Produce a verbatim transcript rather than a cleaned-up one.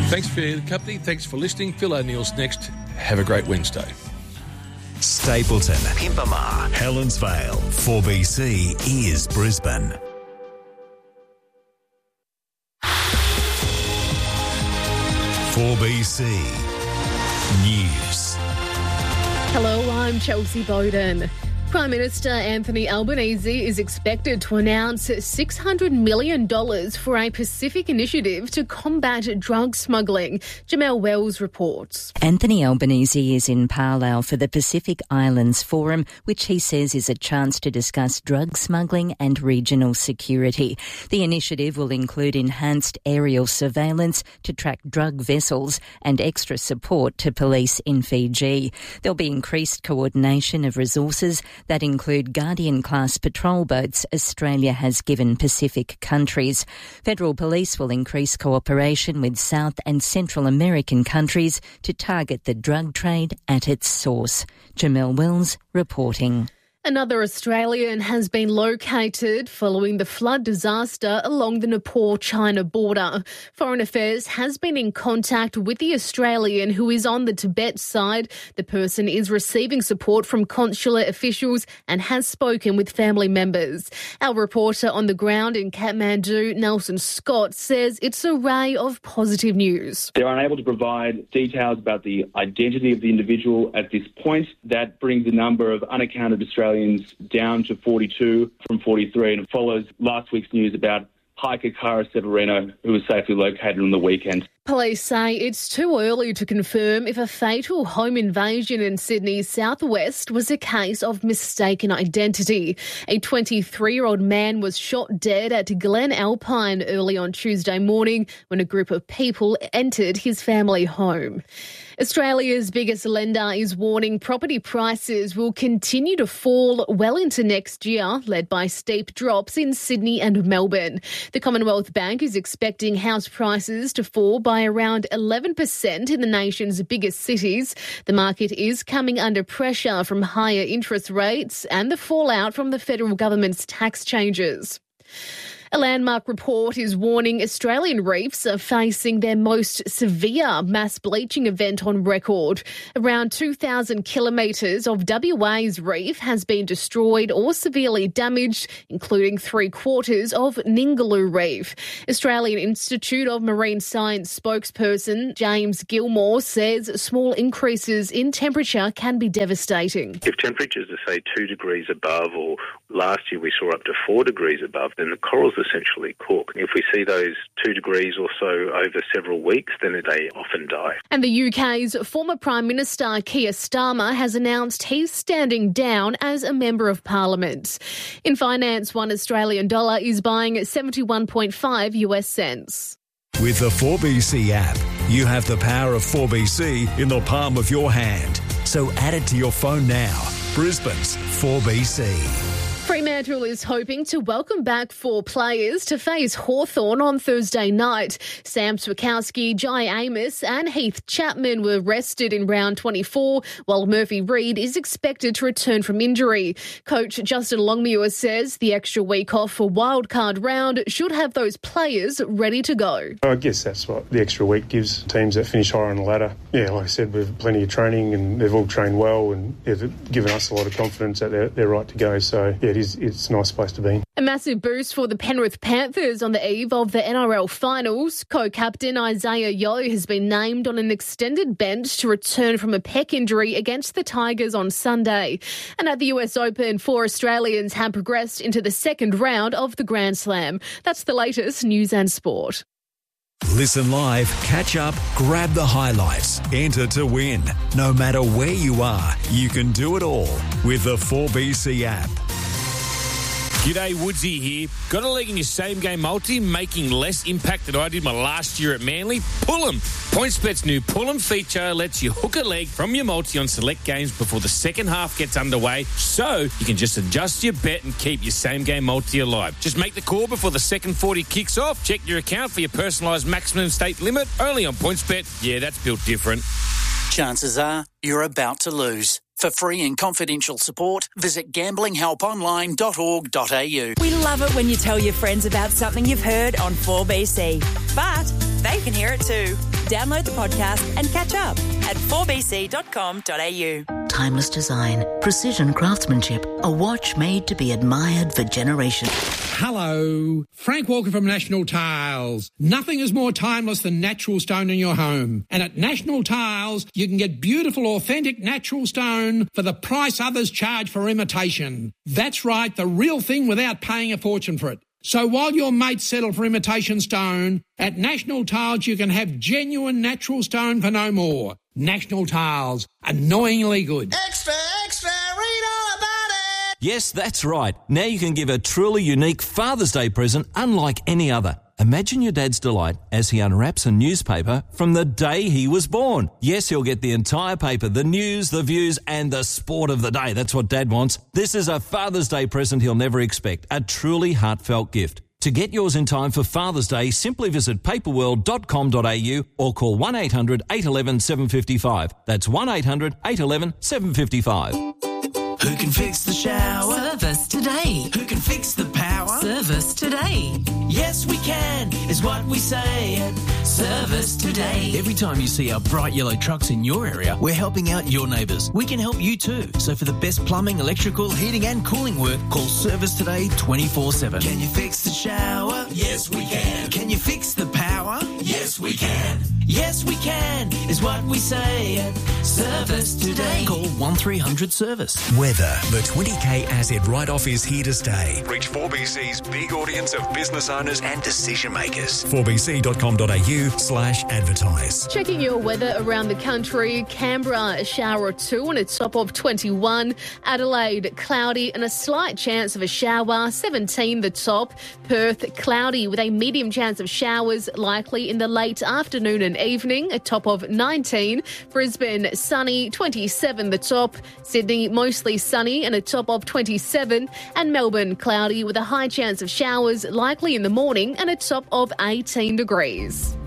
Thanks for your company. Thanks for listening. Phil O'Neill's next. Have a great Wednesday. Stapleton, Pimpama, Helensvale, four B C is Brisbane. four B C News. Hello, I'm Chelsea Bowden. Prime Minister Anthony Albanese is expected to announce six hundred million dollars for a Pacific initiative to combat drug smuggling. Jamel Wells reports. Anthony Albanese is in Palau for the Pacific Islands Forum, which he says is a chance to discuss drug smuggling and regional security. The initiative will include enhanced aerial surveillance to track drug vessels and extra support to police in Fiji. There'll be increased coordination of resources that include Guardian-class patrol boats Australia has given Pacific countries. Federal Police will increase cooperation with South and Central American countries to target the drug trade at its source. Jamel Wells reporting. Another Australian has been located following the flood disaster along the Nepal-China border. Foreign Affairs has been in contact with the Australian who is on the Tibet side. The person is receiving support from consular officials and has spoken with family members. Our reporter on the ground in Kathmandu, Nelson Scott, says it's a ray of positive news. They're unable to provide details about the identity of the individual at this point. That brings the number of unaccounted Australians down to forty-two from forty-three, and it follows last week's news about hiker Cara Severino, who was safely located on the weekend. Police say it's too early to confirm if a fatal home invasion in Sydney's southwest was a case of mistaken identity. A twenty-three-year-old man was shot dead at Glen Alpine early on Tuesday morning when a group of people entered his family home. Australia's biggest lender is warning property prices will continue to fall well into next year, led by steep drops in Sydney and Melbourne. The Commonwealth Bank is expecting house prices to fall by around eleven percent in the nation's biggest cities. The market is coming under pressure from higher interest rates and the fallout from the federal government's tax changes. A landmark report is warning Australian reefs are facing their most severe mass bleaching event on record. Around two thousand kilometres of W A's reef has been destroyed or severely damaged, including three quarters of Ningaloo Reef. Australian Institute of Marine Science spokesperson James Gilmore says small increases in temperature can be devastating. If temperatures are, say, two degrees above, or last year we saw up to four degrees above, then the corals essentially cook. If we see those two degrees or so over several weeks, then they often die. And the U K's former Prime Minister Keir Starmer has announced he's standing down as a Member of Parliament. In finance, one Australian dollar is buying seventy-one point five US cents. With the four B C app, you have the power of four B C in the palm of your hand. So add it to your phone now. Brisbane's four B C. Fremantle is hoping to welcome back four players to face Hawthorn on Thursday night. Sam Swakowski, Jai Amos and Heath Chapman were rested in round twenty-four, while Murphy Reid is expected to return from injury. Coach Justin Longmuir says the extra week off for wildcard round should have those players ready to go. I guess that's what the extra week gives teams that finish higher on the ladder. Yeah, like I said, we've plenty of training and they've all trained well, and yeah, they've given us a lot of confidence that they're, they're right to go. So, yeah, it is, it's a nice place to be. A massive boost for the Penrith Panthers on the eve of the N R L finals. Co-captain Isaiah Yeo has been named on an extended bench to return from a pec injury against the Tigers on Sunday. And at the U S Open, four Australians have progressed into the second round of the Grand Slam. That's the latest news and sport. Listen live, catch up, grab the highlights, enter to win. No matter where you are, you can do it all with the four B C app. G'day, Woodsy here. Got a leg in your same-game multi, making less impact than I did my last year at Manly? Pull 'em. PointsBet's new Pull 'em feature lets you hook a leg from your multi on select games before the second half gets underway, so you can just adjust your bet and keep your same-game multi alive. Just make the call before the second forty kicks off. Check your account for your personalised maximum stake limit. Only on PointsBet. Yeah, that's built different. Chances are you're about to lose. For free and confidential support, visit gambling help online dot org dot a u. We love it when you tell your friends about something you've heard on four B C, but they can hear it too. Download the podcast and catch up at four b c dot com dot a u. Timeless design, precision craftsmanship, a watch made to be admired for generations. Hello, Frank Walker from National Tiles. Nothing is more timeless than natural stone in your home. And at National Tiles, you can get beautiful, authentic natural stone for the price others charge for imitation. That's right, the real thing without paying a fortune for it. So while your mates settle for imitation stone, at National Tiles you can have genuine natural stone for no more. National Tiles, annoyingly good. Extra, extra, read all about it. Yes, that's right. Now you can give a truly unique Father's Day present unlike any other. Imagine your dad's delight as he unwraps a newspaper from the day he was born. Yes, he'll get the entire paper, the news, the views, and the sport of the day. That's what Dad wants. This is a Father's Day present he'll never expect. A truly heartfelt gift. To get yours in time for Father's Day, simply visit paperworld dot com dot a u or call one eight hundred eight one one seven five five. That's one eight hundred eight one one seven five five. Who can fix the shower? Service today. Who can fix the power? Service today. Yes, we can, is what we say at Service Today. Every time you see our bright yellow trucks in your area, we're helping out your neighbours. We can help you too. So for the best plumbing, electrical, heating and cooling work, call Service Today twenty-four seven. Can you fix the shower? Yes, we can. Can you fix the power? Yes, we can. Yes, we can, is what we say at Service Today. Call one three hundred service. Weather. The twenty K asset write-off is here to stay. Reach four B C's big audience of business owners and decision makers. four b c dot com dot a u slash advertise. Checking your weather around the country. Canberra, a shower or two and a top of twenty-one. Adelaide, cloudy and a slight chance of a shower, seventeen the top. Perth, cloudy with a medium chance of showers, likely in the late afternoon and evening, a top of nineteen. Brisbane, sunny, twenty-seven the top. Sydney, mostly sunny and a top of twenty-seven. And Melbourne, cloudy with a high chance of showers, likely in the morning and a top of eighteen degrees.